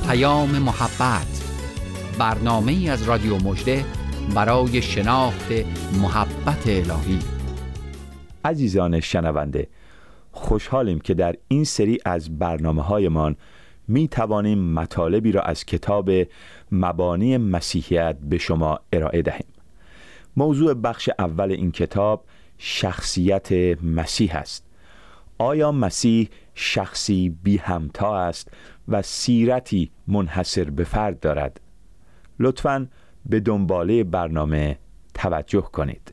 محبت، برنامه‌ای از رادیو مژده برای شناخت محبت الهی. عزیزان شنونده، خوشحالیم که در این سری از برنامه‌هایمان می توانیم مطالبی را از کتاب مبانی مسیحیت به شما ارائه دهیم. موضوع بخش اول این کتاب شخصیت مسیح است. آیا مسیح شخصی بی همتا است و سیرتی منحصر به فرد دارد؟ لطفاً به دنباله برنامه توجه کنید.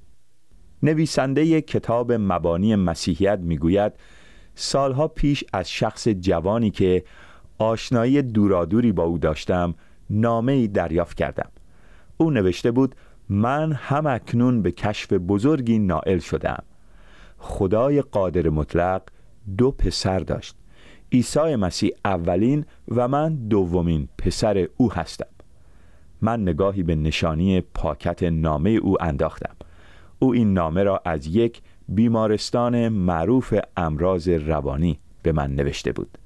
نویسنده کتاب مبانی مسیحیت میگوید سالها پیش از شخص جوانی که آشنایی دورادوری با او داشتم نامه‌ای دریافت کردم. او نوشته بود من هم اکنون به کشف بزرگی نائل شدم. خدای قادر مطلق 2 پسر داشت. عیسی مسیح اولین و من دومین پسر او هستم. من نگاهی به نشانی پاکت نامه او انداختم. او این نامه را از یک بیمارستان معروف امراض روانی به من نوشته بود.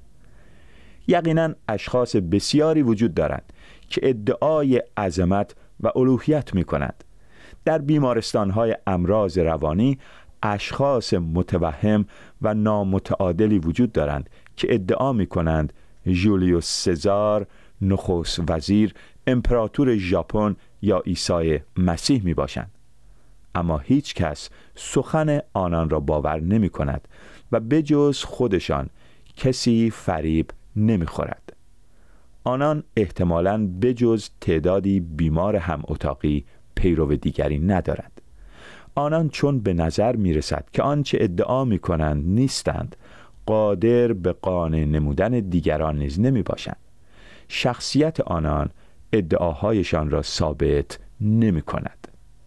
یقیناً اشخاص بسیاری وجود دارند که ادعای عظمت و الوهیت می کنند. در بیمارستان‌های امراض روانی اشخاص متوهم و نامتعادلی وجود دارند که ادعا می کنند ژولیوس سزار، نخست وزیر، امپراتور ژاپن یا عیسی مسیح می باشند. اما هیچ کس سخن آنان را باور نمی کند و بجز خودشان کسی فریب نمی خورد. آنان احتمالاً بجز تعدادی بیمار هم اتاقی پیرو دیگری ندارند. آنان چون به نظر می رسد که آنچه ادعا می کنند نیستند، قادر به قانع نمودن دیگران نیز نمی باشند. شخصیت آنان ادعاهایشان را ثابت نمی کند.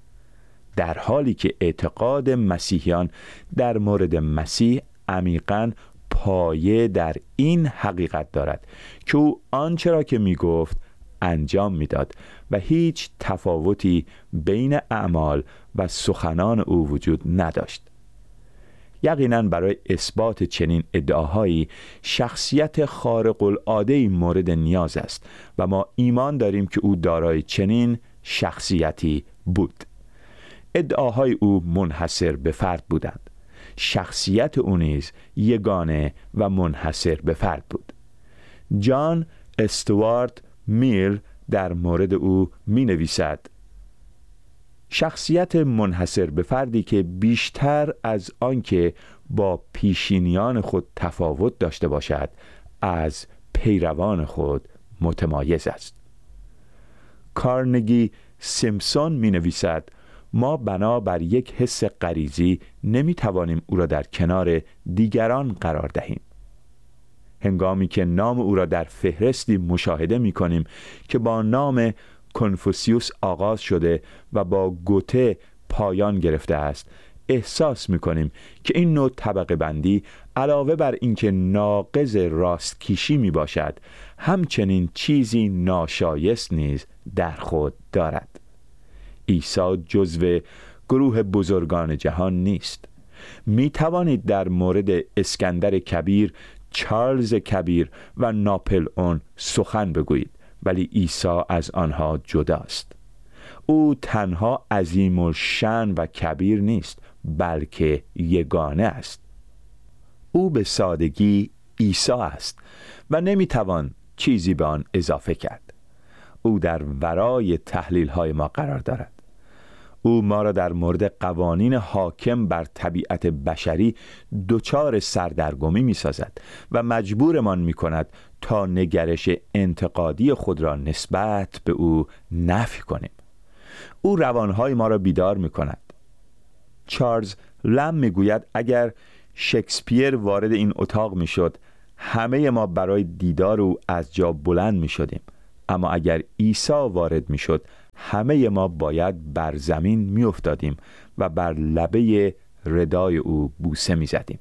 در حالی که اعتقاد مسیحیان در مورد مسیح عمیقاً پایه در این حقیقت دارد که او آنچه را که می گفت انجام می داد و هیچ تفاوتی بین اعمال و سخنان او وجود نداشت. یقیناً برای اثبات چنین ادعاهایی شخصیت خارق العاده مورد نیاز است و ما ایمان داریم که او دارای چنین شخصیتی بود. ادعاهای او منحصر به فرد بودند. شخصیت او نیز یگانه و منحصر به فرد بود. جان استوارت میل در مورد او می نویسد شخصیت منحصر به فردی که بیشتر از آنکه با پیشینیان خود تفاوت داشته باشد از پیروان خود متمایز است. کارنگی سیمپسون می نویسد ما بنابر یک حس غریزی نمی توانیم او را در کنار دیگران قرار دهیم. هنگامی که نام او را در فهرستی مشاهده می کنیم که با نام کنفوسیوس آغاز شده و با گوته پایان گرفته است، احساس می کنیم که این نوع طبقه بندی علاوه بر اینکه ناقض راستکیشی می باشد، همچنین چیزی ناشایست نیز در خود دارد. عیسی جزو گروه بزرگان جهان نیست. می توانید در مورد اسکندر کبیر، چارلز کبیر و ناپلئون سخن بگویید، ولی عیسی از آنها جداست. او تنها عظیم الشأن و کبیر نیست، بلکه یگانه است. او به سادگی عیسی است و نمیتوان چیزی به آن اضافه کرد. او در ورای تحلیل‌های ما قرار دارد. او ما را در مورد قوانین حاکم بر طبیعت بشری دچار سردرگمی می سازد و مجبورمان می کند تا نگرش انتقادی خود را نسبت به او نفی کنیم. او روانهای ما را بیدار می کند. چارلز لم می گوید اگر شکسپیر وارد این اتاق می شد، همه ما برای دیدار او از جا بلند می شدیم. اما اگر عیسی وارد می شد، همه ما باید بر زمین می افتادیم و بر لبه ردای او بوسه می زدیم.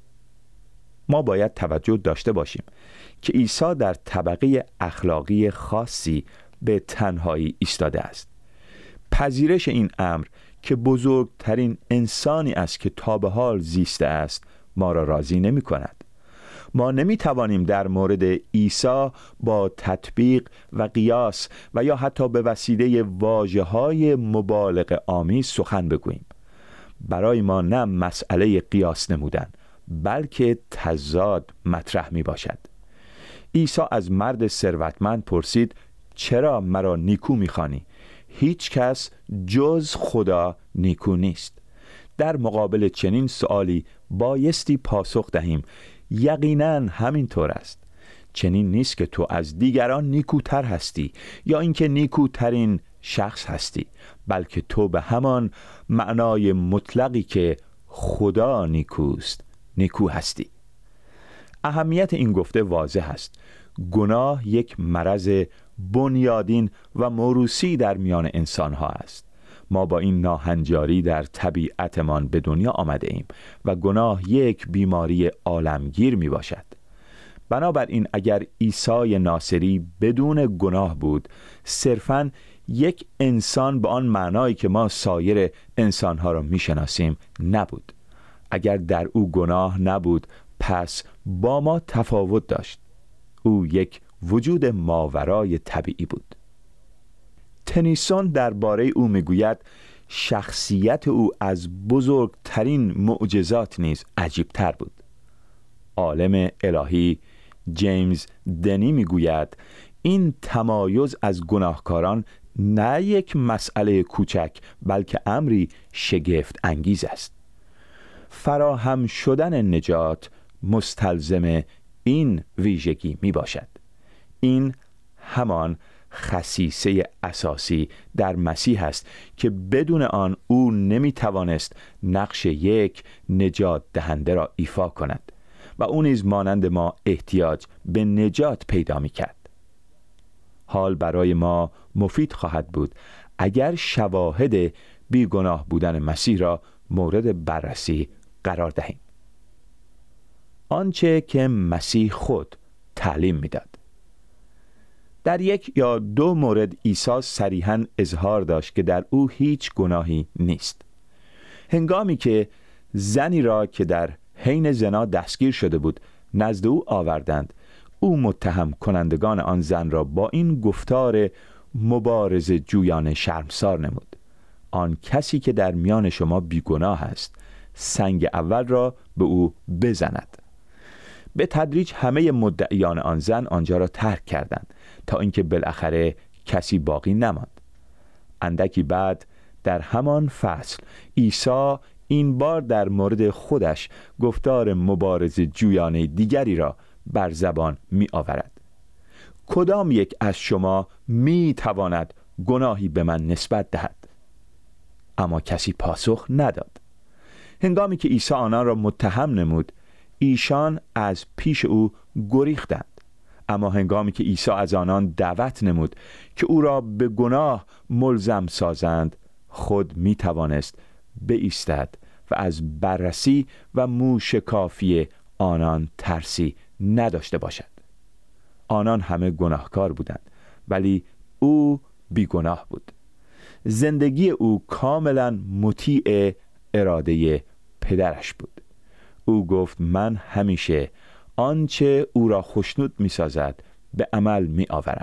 ما باید توجه داشته باشیم که عیسی در طبقه اخلاقی خاصی به تنهایی ایستاده است. پذیرش این امر که بزرگترین انسانی است که تا به حال زیسته است ما را راضی نمی کند. ما نمیتوانیم در مورد عیسی با تطبیق و قیاس و یا حتی به وسیله واژه‌های مبالغه آمیز سخن بگوییم. برای ما نه مسئله قیاس نمودن بلکه تضاد مطرح می باشد. عیسی از مرد ثروتمند پرسید چرا مرا نیکو می‌خوانی؟ هیچ کس جز خدا نیکو نیست. در مقابل چنین سؤالی بایستی پاسخ دهیم یقیناً همینطور است. چنین نیست که تو از دیگران نیکوتر هستی یا اینکه نیکوترین شخص هستی، بلکه تو به همان معنای مطلقی که خدا نیکوست نیکو هستی. اهمیت این گفته واضح است. گناه یک مرض بنیادین و موروثی در میان انسان‌ها است. ما با این ناهنجاری در طبیعتمان به دنیا آمده ایم و گناه یک بیماری عالمگیر می باشد. بنابراین اگر عیسی ناصری بدون گناه بود، صرفاً یک انسان به آن معنایی که ما سایر انسان‌ها را می‌شناسیم نبود. اگر در او گناه نبود، پس با ما تفاوت داشت. او یک وجود ماورای طبیعی بود. تنیسون درباره او میگوید شخصیت او از بزرگترین معجزات نیز عجیبتر بود. عالم الهی جیمز دنی میگوید این تمایز از گناهکاران نه یک مسئله کوچک بلکه امری شگفت انگیز است. فراهم شدن نجات مستلزم این ویژگی می باشد. این همان خصیصه اساسی در مسیح است که بدون آن او نمی توانست نقش یک نجات دهنده را ایفا کند و او نیز مانند ما احتیاج به نجات پیدا می کرد. حال برای ما مفید خواهد بود اگر شواهد بیگناه بودن مسیح را مورد بررسی قرار دهیم. آنچه که مسیح خود تعلیم می‌داد. در یک یا دو مورد عیسی صریحاً اظهار داشت که در او هیچ گناهی نیست. هنگامی که زنی را که در حین زنا دستگیر شده بود نزد او آوردند، او متهم کنندگان آن زن را با این گفتار مبارزه جویانه شرمسار نمود: آن کسی که در میان شما بیگناه است سنگ اول را به او بزند. به تدریج همه مدعیان آن زن آنجا را ترک کردند تا اینکه بالاخره کسی باقی نماند. اندکی بعد در همان فصل عیسی این بار در مورد خودش گفتار مبارزه جویانه دیگری را بر زبان می آورد: کدام یک از شما می تواند گناهی به من نسبت دهد؟ اما کسی پاسخ نداد. هنگامی که عیسی آنان را متهم نمود، ایشان از پیش او گریختند. اما هنگامی که عیسی از آنان دعوت نمود که او را به گناه ملزم سازند، خود می توانست بایستد و از بررسی و موشکافی آنان ترسی نداشته باشد. آنان همه گناهکار بودند ولی او بیگناه بود. زندگی او کاملا مطیع اراده پدرش بود. او گفت من همیشه آنچه او را خوشنود می سازد به عمل می آورم.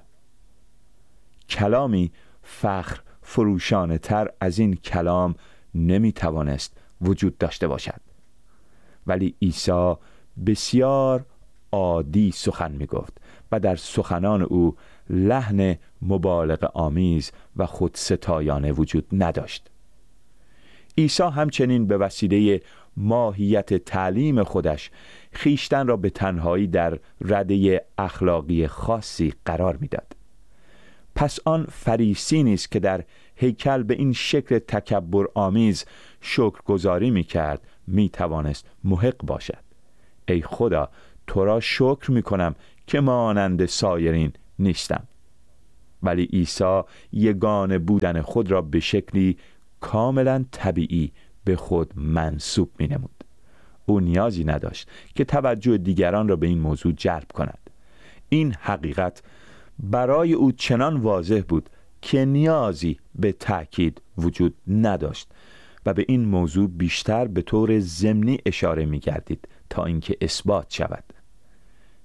کلامی فخر فروشانه تر از این کلام نمی توانست وجود داشته باشد. ولی عیسی بسیار عادی سخن می گفت و در سخنان او لحن مبالغه آمیز و خودستایانه وجود نداشت. عیسی همچنین به وسیله ماهیت تعلیم خودش خیشتن را به تنهایی در رده اخلاقی خاصی قرار می‌داد. پس آن فریسی نیست که در هیکل به این شکل تکبر آمیز شکرگزاری می‌کرد می‌توانست محق باشد: ای خدا، تو را شکر می‌کنم که مانند سایرین نیستم. ولی عیسی یگانه بودن خود را به شکلی کاملا طبیعی به خود منسوب می نمود. او نیازی نداشت که توجه دیگران را به این موضوع جلب کند. این حقیقت برای او چنان واضح بود که نیازی به تأکید وجود نداشت و به این موضوع بیشتر به طور ضمنی اشاره می گردید تا اینکه اثبات شود.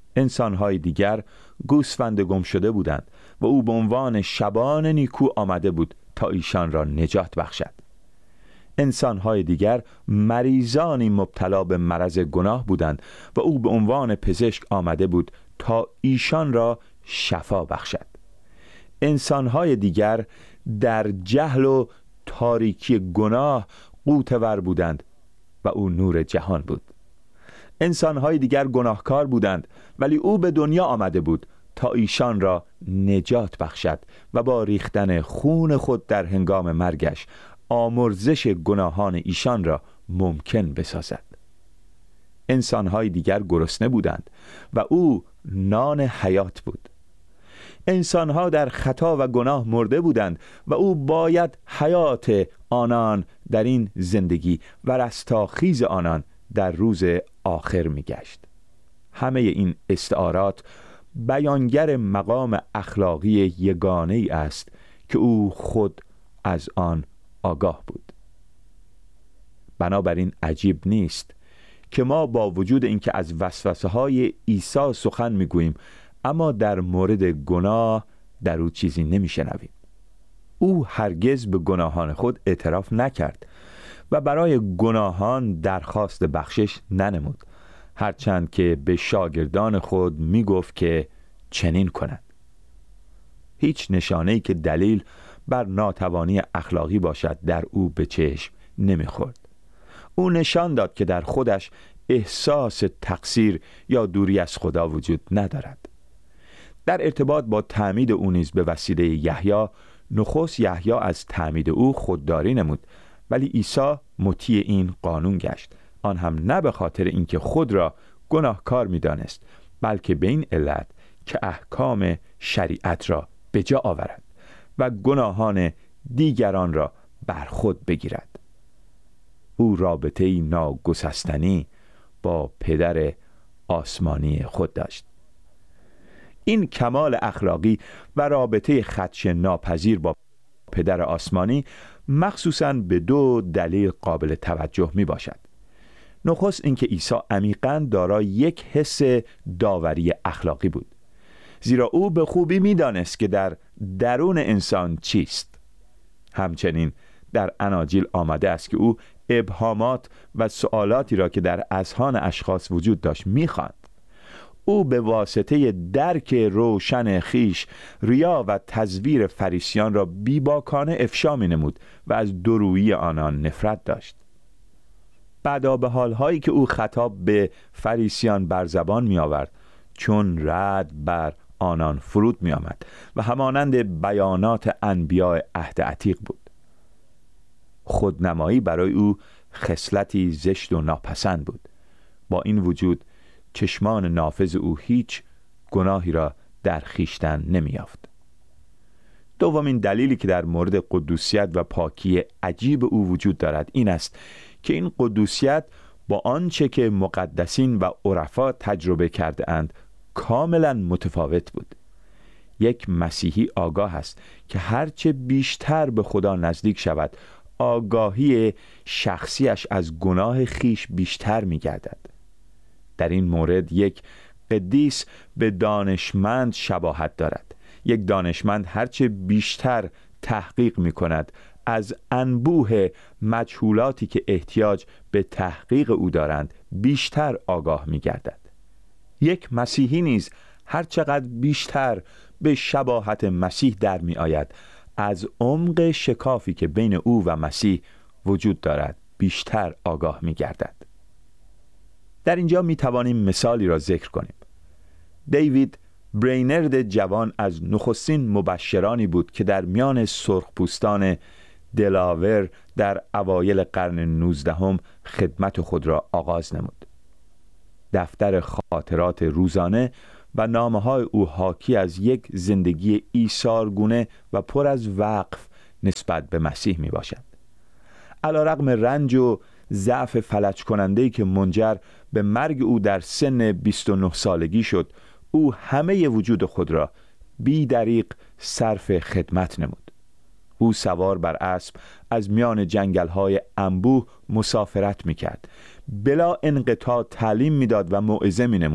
انسانهای دیگر گوسفند گم شده بودند و او به عنوان شبان نیکو آمده بود تا ایشان را نجات بخشد. انسانهای دیگر مریضانی مبتلا به مرض گناه بودند و او به عنوان پزشک آمده بود تا ایشان را شفا بخشد. انسانهای دیگر در جهل و تاریکی گناه غوطه‌ور بودند و او نور جهان بود. انسانهای دیگر گناهکار بودند ولی او به دنیا آمده بود تا ایشان را نجات بخشد و با ریختن خون خود در هنگام مرگش آمرزش گناهان ایشان را ممکن بسازد. انسانهای دیگر گرسنه بودند و او نان حیات بود. انسانها در خطا و گناه مرده بودند و او باید حیات آنان در این زندگی و رستاخیز آنان در روز آخر میگشت. همه این استعارات بیانگر مقام اخلاقی یگانه ای است که او خود از آن آگاه بود. بنابراین عجیب نیست که ما با وجود اینکه از وسوسه های عیسی سخن میگوییم اما در مورد گناه در او چیزی نمیشنویم. او هرگز به گناهان خود اعتراف نکرد و برای گناهان درخواست بخشش ننمود، هرچند که به شاگردان خود میگفت که چنین کنند. هیچ نشانه‌ای که دلیل بر ناتوانی اخلاقی باشد در او به چشم نمیخورد. او نشان داد که در خودش احساس تقصیر یا دوری از خدا وجود ندارد. در ارتباط با تعمید او نیز به وسیله یحیی، نخست یحیی از تعمید او خودداری نمود ولی عیسی مطیع این قانون گشت، آن هم نه به خاطر اینکه خود را گناهکار می‌دانست بلکه به این علت که احکام شریعت را به جا آورد و گناهان دیگران را بر خود بگیرد. او رابطه‌ای ناگسستنی با پدر آسمانی خود داشت. این کمال اخلاقی و رابطه خدش ناپذیر با پدر آسمانی مخصوصاً به دو دلیل قابل توجه می باشد. نخست اینکه عیسی عمیقاً دارای یک حس داوری اخلاقی بود، زیرا او به خوبی می دانست که در درون انسان چیست. همچنین در اناجیل آمده است که او ابهامات و سوالاتی را که در اذهان اشخاص وجود داشت می خواند. او به واسطه درک روشن خیش ریا و تزویر فریسیان را بیباکانه افشا می نمود و از دورویی آنان نفرت داشت. بعدا به حالهایی که او خطاب به فریسیان بر زبان می آورد چون رعد بر آنان فرود می آمد و همانند بیانات انبیاء عهد عتیق بود. خودنمایی برای او خصلتی زشت و ناپسند بود. با این وجود چشمان نافذ او هیچ گناهی را در خویشتن نمی‌یافت. دومین دلیلی که در مورد قدوسیت و پاکی عجیب او وجود دارد این است که این قدوسیت با آنچه که مقدسین و عرفا تجربه کرده اند کاملا متفاوت بود. یک مسیحی آگاه است که هرچه بیشتر به خدا نزدیک شود آگاهی شخصیش از گناه خیش بیشتر می گردد. در این مورد یک قدیس به دانشمند شباهت دارد. یک دانشمند هرچه بیشتر تحقیق می کند از انبوه مجهولاتی که احتیاج به تحقیق او دارند بیشتر آگاه می گردد. یک مسیحی نیز هرچقدر بیشتر به شباهت مسیح در می آید از عمق شکافی که بین او و مسیح وجود دارد بیشتر آگاه می گردد. در اینجا می توانیم مثالی را ذکر کنیم. دیوید برینرد جوان از نخستین مبشرانی بود که در میان سرخپوستان دلاور در اوایل قرن 19 خدمت خود را آغاز نمود. دفتر خاطرات روزانه و نامه‌های او حاکی از یک زندگی ایثارگونه و پر از وقف نسبت به مسیح می باشد. علی‌رغم رنج و ضعف فلج کننده‌ای که منجر به مرگ او در سن 29 سالگی شد، او همه وجود خود را بی دریغ صرف خدمت نمود. او سوار بر اسب از میان جنگل‌های انبوه مسافرت می‌کرد، بلا انقطاع تعلیم می‌داد و موعظه می‌نمود،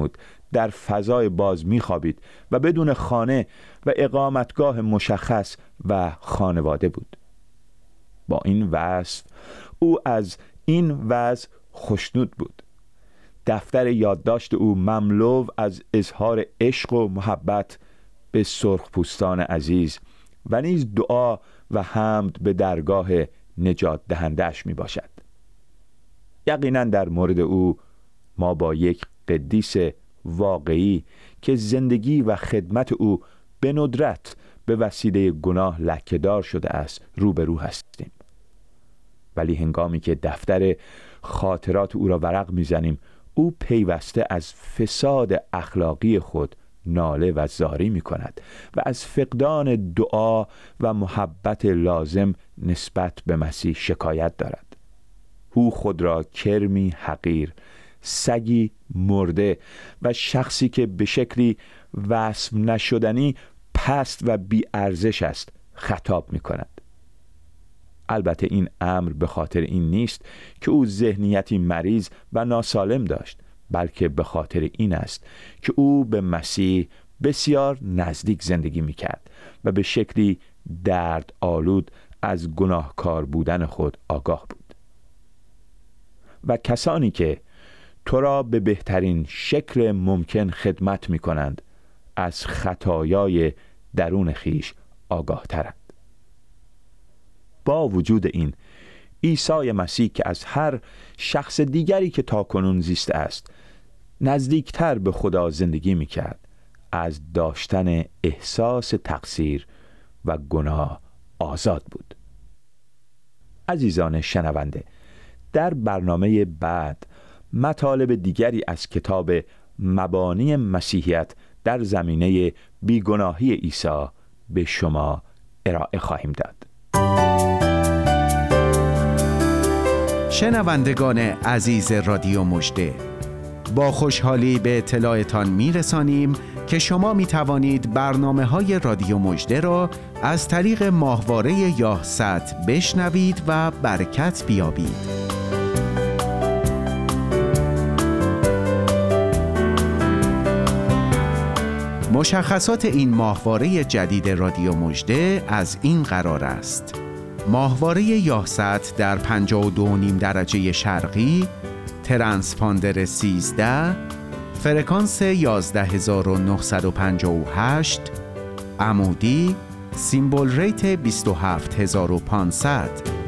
در فضای باز می‌خوابید و بدون خانه و اقامتگاه مشخص و خانواده بود. با این وصف او از این وضع خوشنود بود. دفتر یادداشت او مملو از اظهار عشق و محبت به سرخپوستان عزیز و نیز دعا و حمد به درگاه نجات دهنده‌اش می باشد. یقینا در مورد او ما با یک قدیس واقعی که زندگی و خدمت او به ندرت به وسیله گناه لکه‌دار شده است روبرو هستیم. ولی هنگامی که دفتر خاطرات او را ورق می‌زنیم، او پیوسته از فساد اخلاقی خود ناله و زاری می‌کند و از فقدان دعا و محبت لازم نسبت به مسیح شکایت دارد. او خود را کرمی حقیر، سگی مرده و شخصی که به شکلی وصف نشدنی پست و بی ارزش است خطاب می‌کند. البته این امر به خاطر این نیست که او ذهنیتی مریض و ناسالم داشت، بلکه به خاطر این است که او به مسیح بسیار نزدیک زندگی می‌کرد و به شکلی درد آلود از گناهکار بودن خود آگاه بود. و کسانی که تو را به بهترین شکل ممکن خدمت می‌کنند از خطایای درون خیش آگاه ترند. با وجود این، عیسی مسیح که از هر شخص دیگری که تاکنون زیسته است نزدیکتر به خدا زندگی می‌کرد، از داشتن احساس تقصیر و گناه آزاد بود. عزیزان شنونده، در برنامه بعد مطالب دیگری از کتاب مبانی مسیحیت در زمینه بیگناهی عیسی به شما ارائه خواهیم داد. شنوندگان عزیز رادیو مژده، با خوشحالی به اطلاعتان میرسانیم که شما می توانید برنامه‌های رادیو مژده را از طریق ماهواره یاهصد بشنوید و برکت بیابید. مشخصات این ماهواره جدید رادیو مژده از این قرار است: ماهواره یاهصد در 52.5 درجه شرقی، ترانسپاندر 13، فرکانس 11958، عمودی، سیمبل ریت 27500.